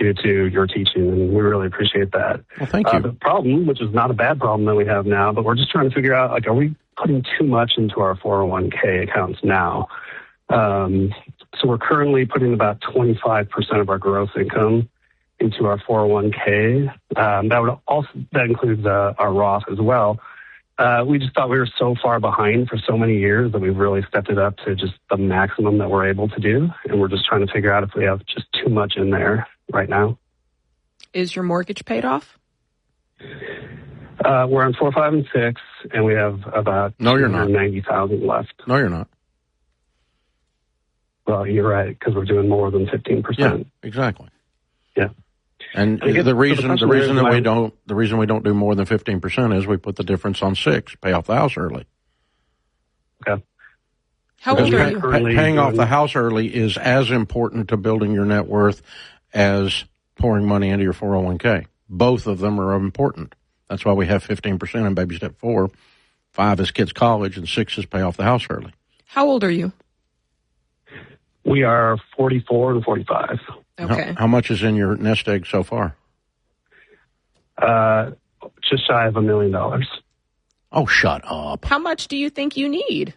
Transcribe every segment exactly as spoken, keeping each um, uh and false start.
due to your teaching, and we really appreciate that. Well, thank you. Uh, the problem, which is not a bad problem that we have now, but we're just trying to figure out, like, are we putting too much into our four oh one k accounts now? Um, so we're currently putting about twenty-five percent of our gross income into our four oh one k. Um, that would also, that includes uh, our Roth as well. Uh, we just thought we were so far behind for so many years that we've really stepped it up to just the maximum that we're able to do. And we're just trying to figure out if we have just too much in there right now. Is your mortgage paid off? Uh, we're on four, five, and six, and we have about no, you're not. ninety thousand left. No, you're not. Well, you're right, because we're doing more than fifteen percent. Yeah, exactly. Yeah. And the reason the, the reason that we don't the reason we don't do more than fifteen percent is we put the difference on six, pay off the house early. Okay. How because old are pay, you? Pay, paying off the house early is as important to building your net worth as pouring money into your four oh one k. Both of them are important. That's why we have fifteen percent in baby step four. Five is kids' college, and six is pay off the house early. How old are you? We are forty-four and forty-five. Okay. How, how much is in your nest egg so far? Uh, just shy of a million dollars. Oh, shut up. How much do you think you need?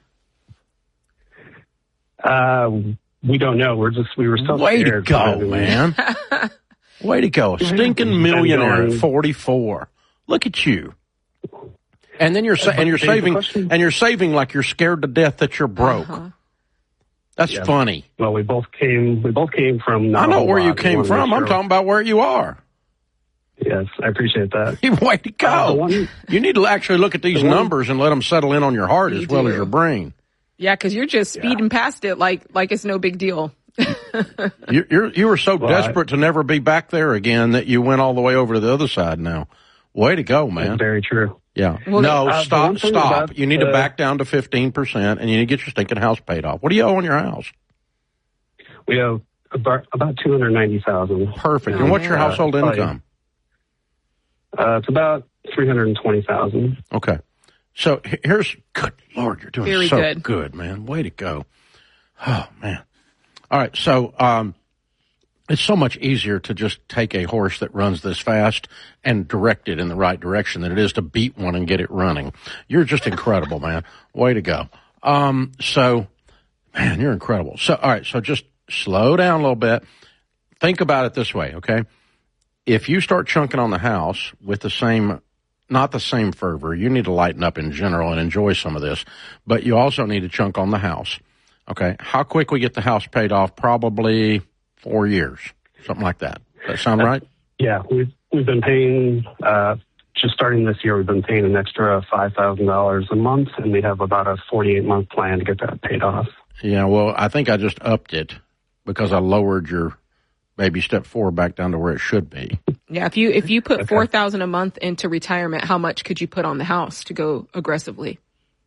Uh, we don't know. We're just, we were so Way scared. to go, man. Way to go. A stinking millionaire at forty-four. Look at you. And then you're sa- and you're saving and you're saving like you're scared to death that you're broke. Uh-huh. That's yeah. funny. Well, we both came. We both came from. Not I know where lot. you came from. I'm talking about where you are. Yes, I appreciate that. Way to go! Uh, one, you need to actually look at these the numbers one, and let them settle in on your heart you as well do. as your brain. Yeah, because you're just speeding yeah. past it like like it's no big deal. you, you're you were so well, desperate I, to never be back there again that you went all the way over to the other side. Now, way to go, man! That's very true. Yeah. Well, no, uh, stop, stop. You need uh, to back down to fifteen percent, and you need to get your stinking house paid off. What do you owe on your house? We owe about, about two hundred ninety thousand dollars. Perfect. Oh, and what's your household uh, income? Uh, it's about three hundred twenty thousand dollars. Okay. So here's, good Lord, you're doing Very so good. good, man. Way to go. Oh, man. All right. So, um, it's so much easier to just take a horse that runs this fast and direct it in the right direction than it is to beat one and get it running. You're just incredible, man. Way to go. Um, so, man, you're incredible. So, all right, so just slow down a little bit. Think about it this way, okay? If you start chunking on the house with the same, not the same fervor, you need to lighten up in general and enjoy some of this, but you also need to chunk on the house, okay? How quick we get the house paid off? Probably four years, something like that. Does that sound right? Yeah, we've, we've been paying, uh, just starting this year, we've been paying an extra five thousand dollars a month, and we have about a forty-eight month plan to get that paid off. Yeah, well, I think I just upped it because I lowered your baby step four back down to where it should be. Yeah, if you if you put okay. four thousand dollars a month into retirement, how much could you put on the house to go aggressively?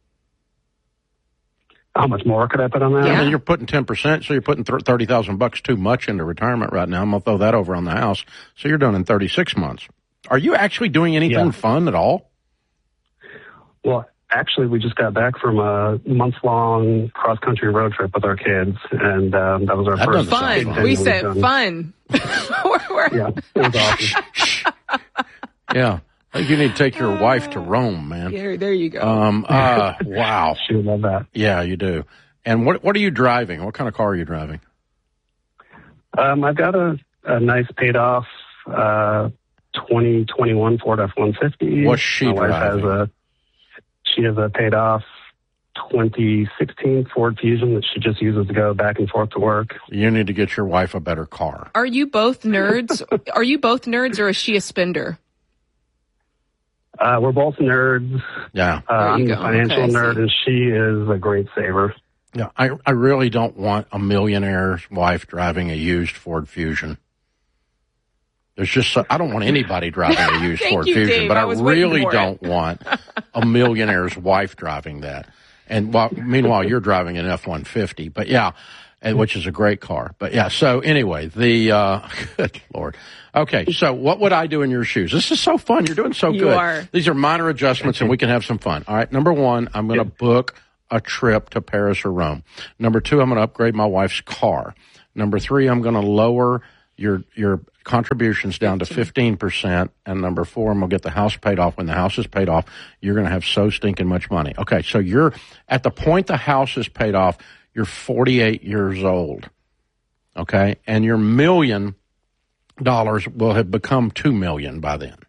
How much more could I put on that? Yeah. I mean, you're putting ten percent, so you're putting thirty thousand bucks too much into retirement right now. I'm going to throw that over on the house. So you're done in thirty-six months. Are you actually doing anything yeah. fun at all? Well, actually, we just got back from a month-long cross-country road trip with our kids, and um, that was our that first fun. fun. We said fun. Yeah, it was awesome. Yeah. I think you need to take your uh, wife to Rome, man. Yeah, there you go. Um, uh, wow. She would love that. Yeah, you do. And what what are you driving? What kind of car are you driving? Um, I've got a, a nice paid-off uh, twenty twenty-one Ford F one fifty. What's she My driving? Wife has a, she has a paid-off twenty sixteen Ford Fusion that she just uses to go back and forth to work. You need to get your wife a better car. Are you both nerds? Are you both nerds, or is she a spender? Uh, we're both nerds. Yeah. Uh, I'm a financial okay, nerd, and she is a great saver. Yeah, I I really don't want a millionaire's wife driving a used Ford Fusion. There's just so, I don't want anybody driving a used Ford you, Fusion, Dave. but I, I really don't want a millionaire's wife driving that. And while, meanwhile, you're driving an F one fifty. But yeah, and, which is a great car. But yeah, so anyway, the uh, good Lord. Okay, so what would I do in your shoes? This is so fun. You're doing so you good. Are. These are minor adjustments, and we can have some fun. All right, number one, I'm going to yep. book a trip to Paris or Rome. Number two, I'm going to upgrade my wife's car. Number three, I'm going to lower your your contributions down to fifteen percent, and number four, and we'll get the house paid off. When the house is paid off, you're going to have so stinking much money. Okay, so you're at the point the house is paid off, you're forty-eight years old, okay, and your million dollars will have become two million by then,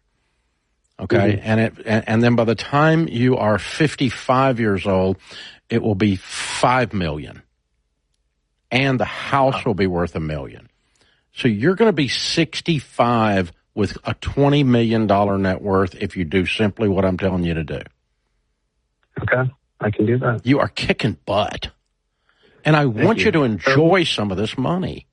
okay, mm-hmm. and it and, and then by the time you are fifty-five years old, it will be five million, and the house will be worth a million. So you're going to be sixty-five with a twenty million dollars net worth if you do simply what I'm telling you to do. Okay, I can do that. You are kicking butt. And I Thank want you. you to enjoy some of this money.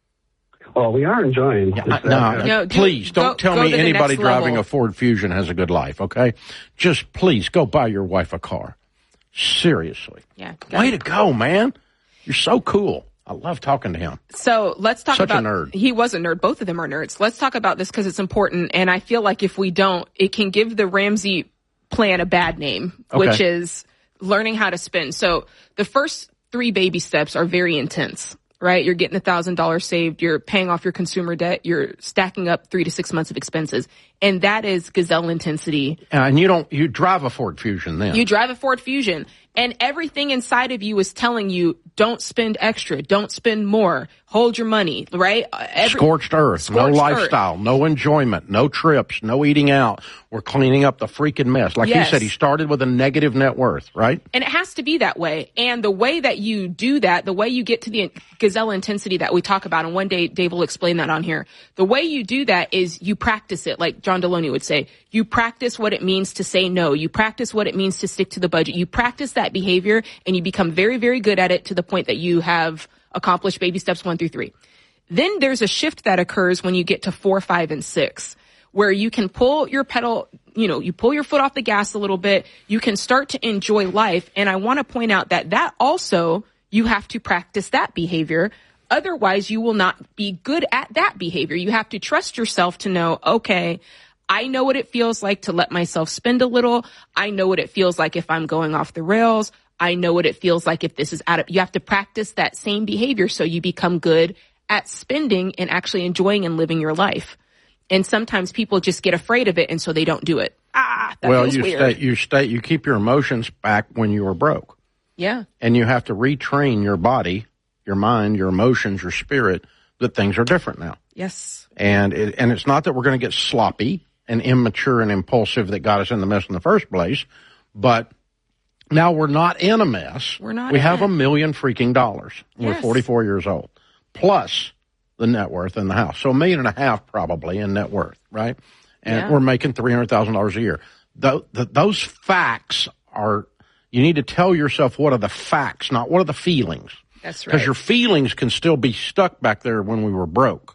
Well, we are enjoying yeah, this. No, no, no, please, go, don't tell go me anybody driving level. a Ford Fusion has a good life, okay? Just please go buy your wife a car. Seriously. Yeah. Way to go, man. You're so cool. I love talking to him. So let's talk Such about. a nerd. He was a nerd. Both of them are nerds. Let's talk about this because it's important. And I feel like if we don't, it can give the Ramsey plan a bad name, okay. which is learning how to spend. So the first three baby steps are very intense, right? You're getting a thousand dollars saved. You're paying off your consumer debt. You're stacking up three to six months of expenses. And that is gazelle intensity. Uh, and you don't, you drive a Ford Fusion then. You drive a Ford Fusion. And everything inside of you is telling you, don't spend extra, don't spend more, hold your money, right? Every, scorched earth, scorched no lifestyle, earth. No enjoyment, no trips, no eating out. We're cleaning up the freaking mess. Like yes. he said, he started with a negative net worth, right? And it has to be that way. And the way that you do that, the way you get to the gazelle intensity that we talk about, and one day Dave will explain that on here, the way you do that is you practice it, like John Deloney would say. You practice what it means to say no. You practice what it means to stick to the budget. You practice that behavior, and you become very, very good at it to the point that you have accomplished baby steps one through three. Then there's a shift that occurs when you get to four, five, and six, where you can pull your pedal, you know, you pull your foot off the gas a little bit. You can start to enjoy life. And I want to point out that that also, you have to practice that behavior. Otherwise, you will not be good at that behavior. You have to trust yourself to know, okay, I know what it feels like to let myself spend a little. I know what it feels like if I'm going off the rails. I know what it feels like if this is out of, you have to practice that same behavior so you become good at spending and actually enjoying and living your life. And sometimes people just get afraid of it, and so they don't do it. Ah, that well, feels you weird. stay, you stay, you keep your emotions back when you were broke. Yeah. And you have to retrain your body, your mind, your emotions, your spirit, that things are different now. Yes. And it, and it's not that we're going to get sloppy and immature and impulsive that got us in the mess in the first place, but now we're not in a mess. We're not. We in have it. a million freaking dollars. Yes. We're forty-four years old, plus the net worth in the house. So a million and a half probably in net worth, right? And Yeah. we're making three hundred thousand dollars a year. Th- th- those facts are, you need to tell yourself what are the facts, not what are the feelings. That's right. Because your feelings can still be stuck back there when we were broke.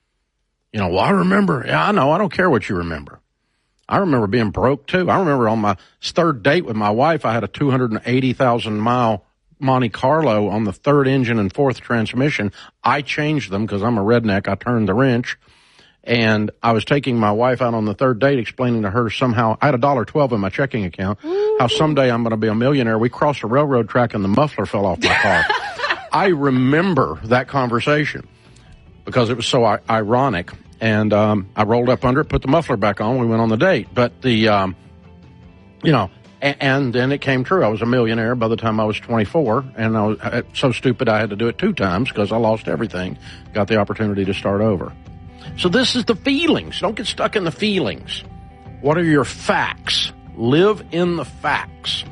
You know, well, I remember. Yeah, I know. I don't care what you remember. I remember being broke, too. I remember on my third date with my wife, I had a two hundred eighty thousand mile Monte Carlo on the third engine and fourth transmission. I changed them because I'm a redneck. I turned the wrench. And I was taking my wife out on the third date, explaining to her somehow, I had a dollar twelve in my checking account, Ooh. how someday I'm going to be a millionaire. We crossed a railroad track and the muffler fell off my car. I remember that conversation because it was so I- ironic. And um, I rolled up under it, put the muffler back on. We went on the date. But the, um, you know, and, and then it came true. I was a millionaire by the time I was twenty-four. And I was uh, so stupid I had to do it two times because I lost everything. Got the opportunity to start over. So this is the feelings. Don't get stuck in the feelings. What are your facts? Live in the facts.